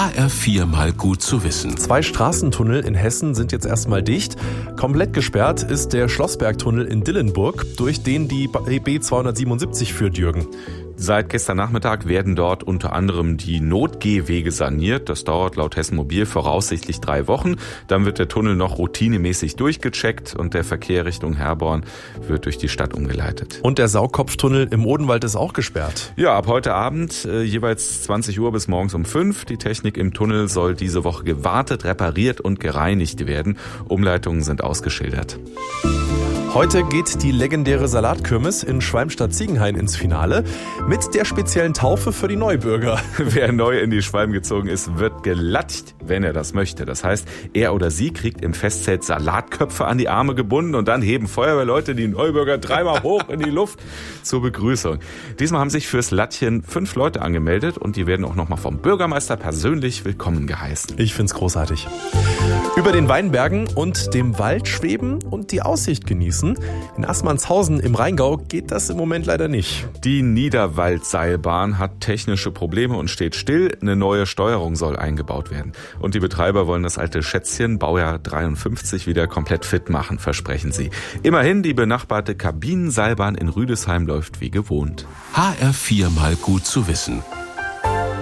HR4 mal gut zu wissen. 2 Straßentunnel in Hessen sind jetzt erstmal dicht. Komplett gesperrt ist der Schlossbergtunnel in Dillenburg, durch den die B277 führt, Jürgen. Seit gestern Nachmittag werden dort unter anderem die Notgehwege saniert. Das dauert laut Hessen Mobil voraussichtlich 3 Wochen. Dann wird der Tunnel noch routinemäßig durchgecheckt und der Verkehr Richtung Herborn wird durch die Stadt umgeleitet. Und der Sauerkopftunnel im Odenwald ist auch gesperrt. Ja, ab heute Abend jeweils 20 Uhr bis morgens um 5. Die Technik im Tunnel soll diese Woche gewartet, repariert und gereinigt werden. Umleitungen sind ausgeschildert. Heute geht die legendäre Salatkirmes in Schwalm-Stadt-Ziegenhain ins Finale mit der speziellen Taufe für die Neubürger. Wer neu in die Schwalm gezogen ist, wird gelatscht, wenn er das möchte. Das heißt, er oder sie kriegt im Festzelt Salatköpfe an die Arme gebunden und dann heben Feuerwehrleute die Neubürger 3-mal hoch in die Luft zur Begrüßung. Diesmal haben sich fürs Lattchen 5 Leute angemeldet und die werden auch nochmal vom Bürgermeister persönlich willkommen geheißen. Ich find's großartig. Über den Weinbergen und dem Wald schweben und die Aussicht genießen. In Assmannshausen im Rheingau geht das im Moment leider nicht. Die Niederwaldseilbahn hat technische Probleme und steht still. Eine neue Steuerung soll eingebaut werden. Und die Betreiber wollen das alte Schätzchen, Baujahr 53, wieder komplett fit machen, versprechen sie. Immerhin, die benachbarte Kabinenseilbahn in Rüdesheim läuft wie gewohnt. HR4 mal gut zu wissen.